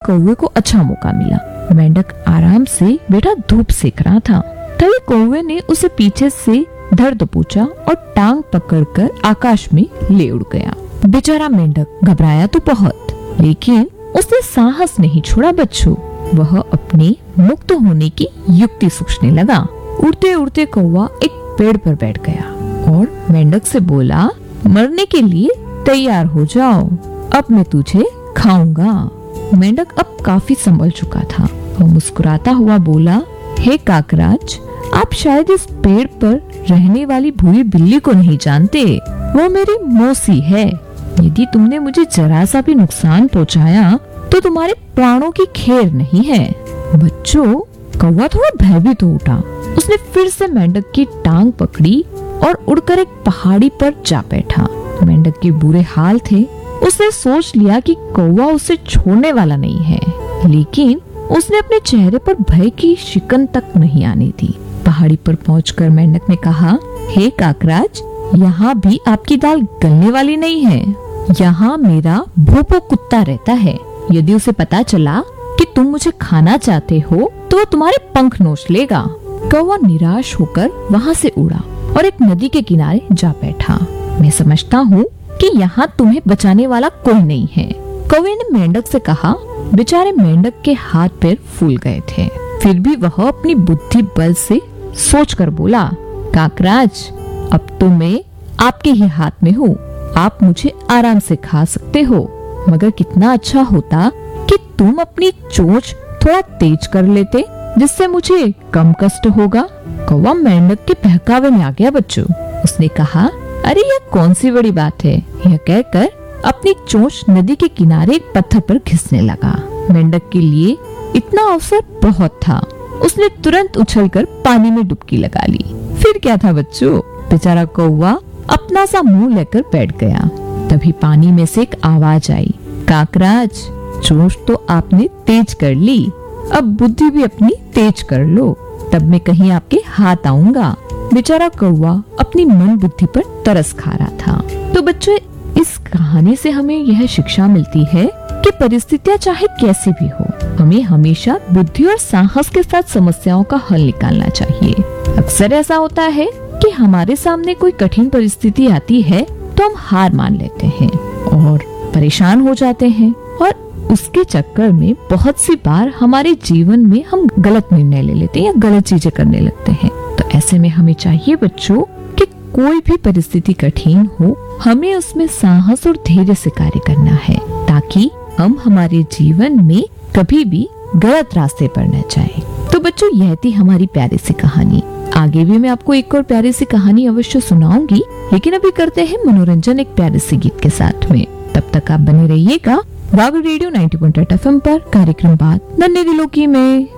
कौवे को अच्छा मौका मिला। मेंढक आराम से बैठा धूप सेक रहा था। तभी कौवे ने उसे पीछे से धर दबोचा और टांग पकड़कर आकाश में ले उड़ गया। बेचारा मेंढक घबराया तो बहुत, लेकिन उसने साहस नहीं छोड़ा बच्चों। वह अपने मुक्त होने की युक्ति सोचने लगा। उड़ते उड़ते कौवा एक पेड़ पर बैठ गया और मेंढक से बोला, मरने के लिए तैयार हो जाओ, अब मैं तुझे खाऊंगा। मेंढक अब काफी संभल चुका था। वह मुस्कुराता हुआ बोला, हे काकराज, आप शायद इस पेड़ पर रहने वाली भूरी बिल्ली को नहीं जानते। वो मेरी मौसी है। यदि तुमने मुझे जरा सा भी नुकसान पहुंचाया तो तुम्हारे प्राणों की खैर नहीं है। बच्चों, कौवा थोड़ा भयभीत हो उठा। उसने फिर से मेंढक की टांग पकड़ी और उड़कर एक पहाड़ी पर जा बैठा। मेंढक के बुरे हाल थे। उसने सोच लिया कि कौवा उसे छोड़ने वाला नहीं है, लेकिन उसने अपने चेहरे पर भय की शिकन तक नहीं आने दी। पहाड़ी पर पहुंचकर मेंढक ने कहा, हे काकराज, यहाँ भी आपकी दाल गलने वाली नहीं है। यहाँ मेरा भोपो कुत्ता रहता है। यदि उसे पता चला कि तुम मुझे खाना चाहते हो तो वो तुम्हारे पंख नोच लेगा। कौवा निराश होकर वहाँ से उड़ा और एक नदी के किनारे जा बैठा। मैं समझता हूँ कि यहाँ तुम्हें बचाने वाला कोई नहीं है, कौवे ने मेंढक से कहा। बेचारे मेंढक के हाथ पैर फूल गए थे, फिर भी वह अपनी बुद्धि बल से सोचकर बोला, काकराज, अब तो मैं आपके ही हाथ में हूँ। आप मुझे आराम से खा सकते हो, मगर कितना अच्छा होता कि तुम अपनी चोंच थोड़ा तेज कर लेते, जिससे मुझे कम कष्ट होगा। कौवा मेंढक के बहकावे में आ गया बच्चों। उसने कहा, अरे यह कौन सी बड़ी बात है। यह कहकर अपनी चोंच नदी के किनारे एक पत्थर पर घिसने लगा। मेंढक के लिए इतना अवसर बहुत था। उसने तुरंत उछलकर पानी में डुबकी लगा ली। फिर क्या था बच्चों, बेचारा कौवा अपना सा मुंह लेकर बैठ गया। तभी पानी में से एक आवाज आई, काकराज, चोंच तो आपने तेज कर ली, अब बुद्धि भी अपनी तेज कर लो, तब मैं कहीं आपके हाथ आऊंगा। बेचारा कौवा अपनी मन बुद्धि पर तरस खा रहा था। तो बच्चों, इस कहानी से हमें यह शिक्षा मिलती है कि परिस्थितियां चाहे कैसी भी हो, हमें हमेशा बुद्धि और साहस के साथ समस्याओं का हल निकालना चाहिए। अक्सर ऐसा होता है कि हमारे सामने कोई कठिन परिस्थिति आती है तो हम हार मान लेते हैं और परेशान हो जाते हैं, और उसके चक्कर में बहुत सी बार हमारे जीवन में हम गलत निर्णय ले लेते हैं या गलत चीजें करने लगते हैं। तो ऐसे में हमें चाहिए बच्चों कि कोई भी परिस्थिति कठिन हो, हमें उसमें साहस और धैर्य से कार्य करना है, ताकि हम हमारे जीवन में कभी भी गलत रास्ते पर न जाएं। तो बच्चों, यह थी हमारी प्यारी सी कहानी। आगे भी मैं आपको एक और प्यारी सी कहानी अवश्य सुनाऊंगी, लेकिन अभी करते हैं मनोरंजन एक प्यारे से गीत के साथ में। तब तक आप बने रहिएगा वाग रेडियो 90.8 FM पर। कार्यक्रम बात नन्हे दिलों की में।